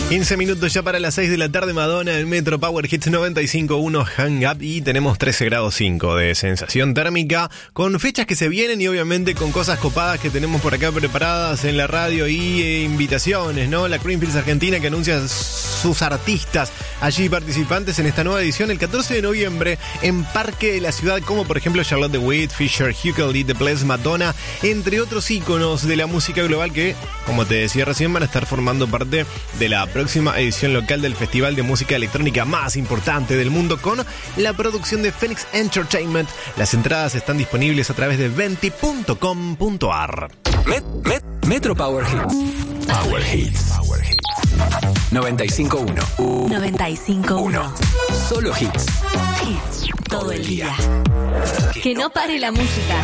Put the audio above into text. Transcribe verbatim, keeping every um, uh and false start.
quince minutos ya para las seis de la tarde, Madonna en Metro Power Hits noventa y cinco punto uno Hang Up, y tenemos trece grados cinco de sensación térmica, con fechas que se vienen y obviamente con cosas copadas que tenemos por acá preparadas en la radio y eh, invitaciones, ¿no? La Creamfields Argentina, que anuncia sus artistas allí participantes en esta nueva edición el catorce de noviembre en Parque de la Ciudad, como por ejemplo Charlotte de Witt, Fisher, Hugh Lee, The Bless, Madonna, entre otros íconos de la música global que, como te decía recién, van a estar formando parte de la próxima edición local del festival de música electrónica más importante del mundo, con la producción de Phoenix Entertainment. Las entradas están disponibles a través de venti punto com punto ar. Met, met, Metro Power Hits. Power Hits. Power Hits. noventa y cinco punto uno. noventa y cinco punto uno. Solo hits. Hits todo el día. Que no pare la música.